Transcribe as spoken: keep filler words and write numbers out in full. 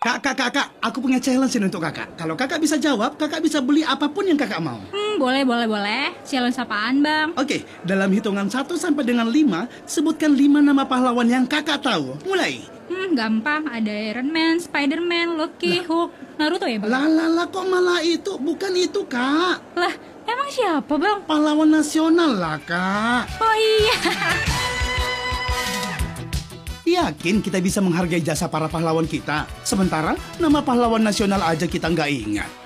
Kak, kak, kak, kak, aku punya challenge ini untuk kakak. Kalau kakak bisa jawab, kakak bisa beli apapun yang kakak mau. Hmm, boleh, boleh, boleh. Challenge apaan, Bang? Oke, dalam hitungan satu sampai dengan lima, sebutkan lima nama pahlawan yang kakak tahu. Mulai. Hmm, gampang. Ada Iron Man, Spider-Man, Loki, Hulk, Naruto ya, Bang? Lah, lah, lah, kok malah itu? Bukan itu, kak. Lah, emang siapa, Bang? Pahlawan nasional lah, kak. Oh iya. Yakin kita bisa menghargai jasa para pahlawan kita? Sementara nama pahlawan nasional aja kita nggak ingat.